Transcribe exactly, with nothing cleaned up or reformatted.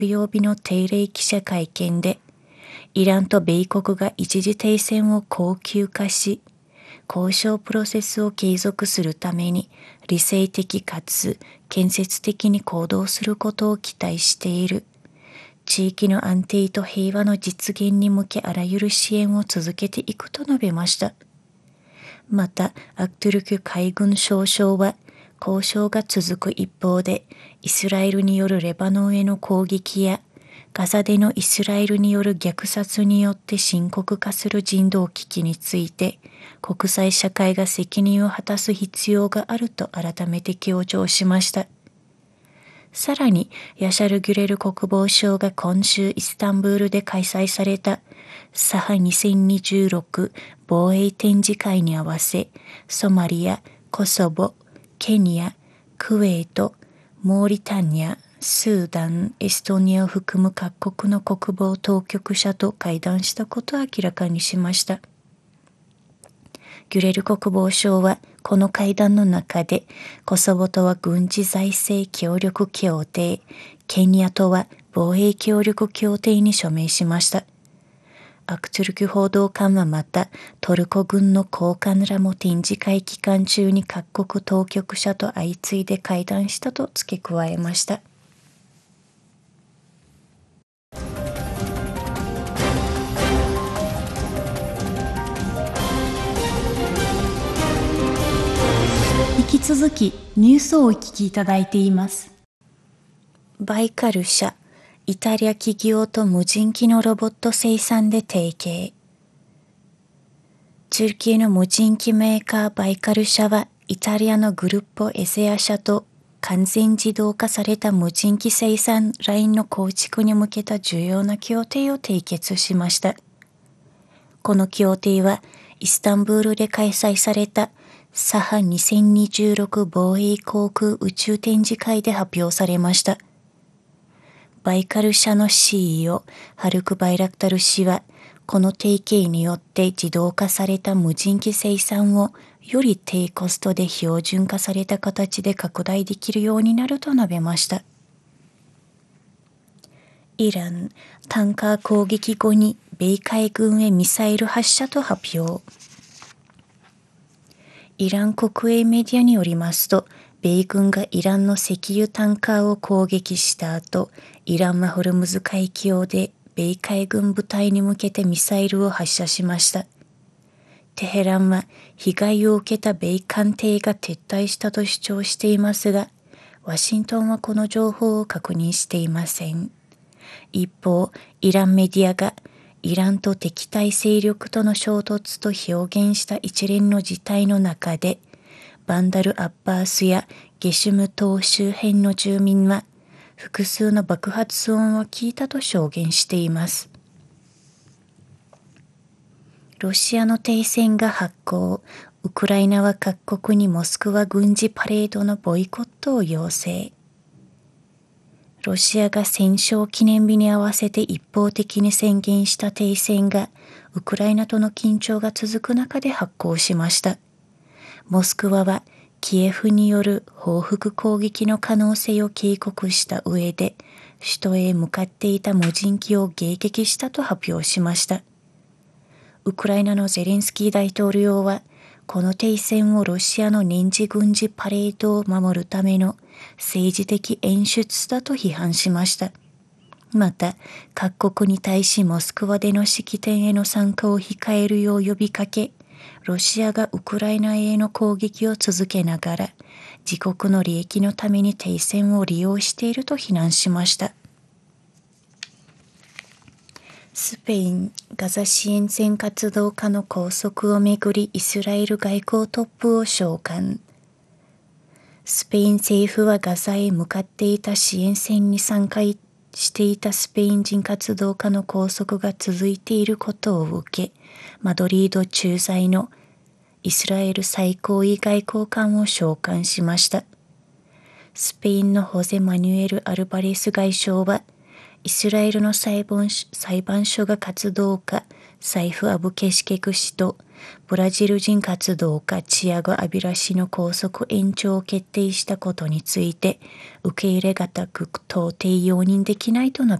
曜日の定例記者会見で、イランと米国が一時停戦を恒久化し、交渉プロセスを継続するために理性的かつ建設的に行動することを期待している。地域の安定と平和の実現に向けあらゆる支援を続けていくと述べました。また、アクトゥルク海軍少将は、交渉が続く一方で、イスラエルによるレバノンへの攻撃や、ガザでのイスラエルによる虐殺によって深刻化する人道危機について、国際社会が責任を果たす必要があると改めて強調しました。さらに、ヤシャル・ギュレル国防相が今週イスタンブールで開催されたサハにせんにじゅうろく防衛展示会に合わせ、ソマリア、コソボ、ケニア、クウェート、モーリタニア、スーダン、エストニアを含む各国の国防当局者と会談したことを明らかにしました。ギュレル国防相はこの会談の中で、コソボとは軍事財政協力協定、ケニアとは防衛協力協定に署名しました。アクトゥルク報道官はまた、トルコ軍の高官らも展示会期間中に各国当局者と相次いで会談したと付け加えました。 引き続きニュースをお聞きいただいています。 バイカル社、イタリア企業と無人機のロボット生産で提携。チュルキーの無人機メーカーバイカル社はイタリアのグループエセア社と完全自動化された無人機生産ラインの構築に向けた重要な協定を締結しました。この協定はイスタンブールで開催されたサハにせんにじゅうろく防衛航空宇宙展示会で発表されました。バイカル社の シーイーオー、ハルク・バイラクタル氏は、この提携によって自動化された無人機生産をより低コストで標準化された形で拡大できるようになると述べました。イラン、タンカー攻撃後に米海軍へミサイル発射と発表。イラン国営メディアによりますと、米軍がイランの石油タンカーを攻撃した後、イランマホルムズ海峡で米海軍部隊に向けてミサイルを発射しました。テヘランは被害を受けた米艦艇が撤退したと主張していますが、ワシントンはこの情報を確認していません。一方、イランメディアがイランと敵対勢力との衝突と表現した一連の事態の中で、バンダル・アッバースやゲシュム島周辺の住民は複数の爆発音を聞いたと証言しています。ロシアの停戦が発効、ウクライナは各国にモスクワ軍事パレードのボイコットを要請。ロシアが戦勝記念日に合わせて一方的に宣言した停戦がウクライナとの緊張が続く中で発効しました。モスクワはキエフによる報復攻撃の可能性を警告した上で首都へ向かっていた無人機を迎撃したと発表しました。ウクライナのゼレンスキー大統領はこの停戦をロシアの年次軍事パレードを守るための政治的演出だと批判しました。また、各国に対しモスクワでの式典への参加を控えるよう呼びかけ、ロシアがウクライナへの攻撃を続けながら、自国の利益のために停戦を利用していると非難しました。スペイン、ガザ支援船活動家の拘束をめぐりイスラエル外交トップを召喚。スペイン政府はガザへ向かっていた支援船に参加していたスペイン人活動家の拘束が続いていることを受け、マドリード駐在のイスラエル最高位外交官を召喚しました。スペインのホゼ・マニュエル・アルバレス外相は、イスラエルの裁判所、裁判所が活動家サイフ・アブケシケク氏とブラジル人活動家チアゴ・アビラ氏の拘束延長を決定したことについて受け入れがたく到底容認できないと述